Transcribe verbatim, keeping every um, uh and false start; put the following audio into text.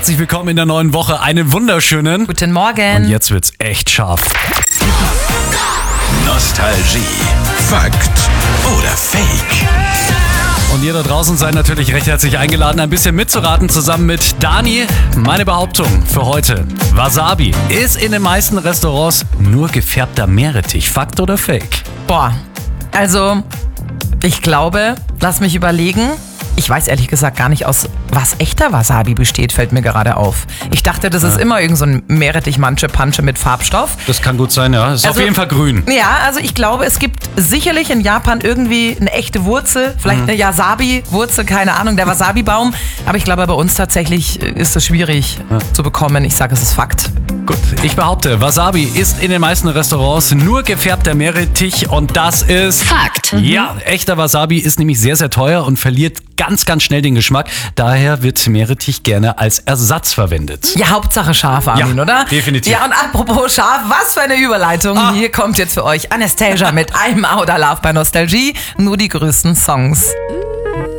herzlich willkommen in der neuen Woche. Einen wunderschönen Guten Morgen. Und jetzt wird's echt scharf. Nostalgie, Fakt oder Fake? Und ihr da draußen seid natürlich recht herzlich eingeladen, ein bisschen mitzuraten zusammen mit Dani. Meine Behauptung für heute: Wasabi ist in den meisten Restaurants nur gefärbter Meerrettich. Fakt oder Fake? Boah, also ich glaube, lass mich überlegen. Ich weiß ehrlich gesagt gar nicht, aus was echter Wasabi besteht, fällt mir gerade auf. Ich dachte, das ist immer irgend so ein Meerrettich-Manche-Pansche mit Farbstoff. Das kann gut sein, ja. Ist Also- auf jeden Fall grün. Ja, also ich glaube, es gibt sicherlich in Japan irgendwie eine echte Wurzel, vielleicht eine Yasabi-Wurzel, keine Ahnung, der Wasabi-Baum. Aber ich glaube, bei uns tatsächlich ist es schwierig zu bekommen. Ich sage, es ist Fakt. Gut, ich behaupte, Wasabi ist in den meisten Restaurants nur gefärbter Meerrettich und das ist Fakt. Ja, echter Wasabi ist nämlich sehr, sehr teuer und verliert ganz, ganz schnell den Geschmack. Daher wird Meerrettich gerne als Ersatz verwendet. Ja, Hauptsache scharf, Armin, Ja, oder? definitiv. Ja, und apropos scharf, was für eine Überleitung. Ah. Hier kommt jetzt für euch Anastasia mit I'm Out of Love bei Nostalgie. Nur die größten Songs.